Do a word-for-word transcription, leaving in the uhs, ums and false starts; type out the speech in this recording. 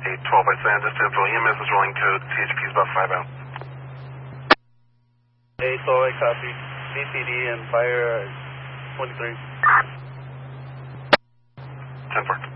eight twelve by San Francisco info. E M S is rolling code. C H P is about five out. eight twelve, I copy. C C D and fire twenty-three. ten four.